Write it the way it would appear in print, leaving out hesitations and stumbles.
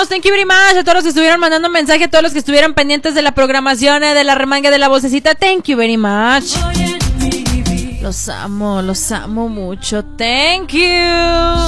thank you very much a todos los que estuvieron mandando mensaje, a todos los que estuvieron pendientes de la programación, de la remanga de la vocecita. Thank you very much. Los amo mucho. Thank you.